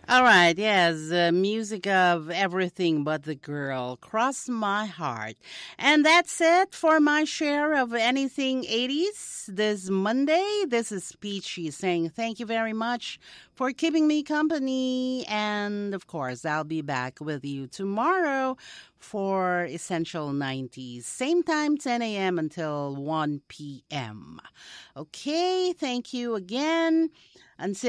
All right, yes, music of everything but the girl. Cross my heart. And that's it for my share of anything 80s this Monday. This is Peachy saying thank you very much for keeping me company. And of course, I'll be back with you tomorrow for Essential 90s. Same time, 10 a.m. until 1 p.m. Okay, thank you again. Until